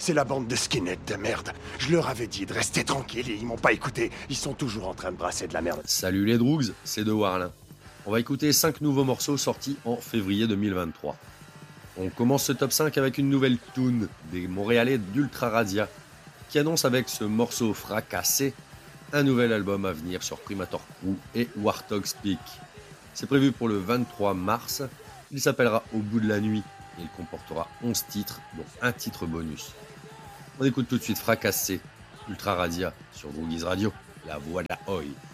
C'est la bande de skinheads de merde. Je leur avais dit de rester tranquilles et ils m'ont pas écouté. Ils sont toujours en train de brasser de la merde. Salut les Droogs, c'est De Warlin. On va écouter 5 nouveaux morceaux sortis en février 2023. On commence ce top 5 avec une nouvelle tune des Montréalais d'Ultra Radia qui annonce avec ce morceau fracassé un nouvel album à venir sur Primator Crew et Warthog Speak. C'est prévu pour le 23 mars. Il s'appellera Au bout de la nuit et il comportera 11 titres, dont un titre bonus. On écoute tout de suite Fracassé, Ultra Radia sur Droogies Radio, la voix de la Oi.